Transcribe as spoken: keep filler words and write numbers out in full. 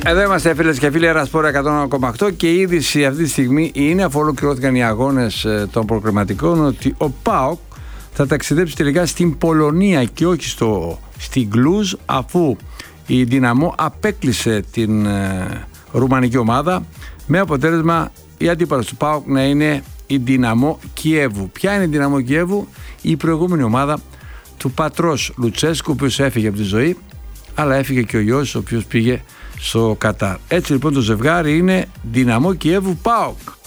Εδώ είμαστε, φίλες και φίλοι, Sport εκατόν ένα κόμμα οκτώ και η είδηση αυτή τη στιγμή είναι, αφού ολοκληρώθηκαν οι αγώνες των προκριματικών, ότι ο ΠΑΟΚ θα ταξιδέψει τελικά στην Πολωνία και όχι στο, στην Κλουζ, αφού η Δυναμό απέκλεισε την ε, ρουμανική ομάδα, με αποτέλεσμα η αντίπαλος του ΠΑΟΚ να είναι η Δυναμό Κιέβου. Ποια είναι η Δυναμό Κιέβου? Η προηγούμενη ομάδα του πατρός Λουτσέσκου, ο οποίος έφυγε από τη ζωή, αλλά έφυγε και ο γιος, ο οποίος πήγε στο Κατάρ. Έτσι λοιπόν το ζευγάρι είναι Δυναμό Κιέβου ΠΑΟΚ.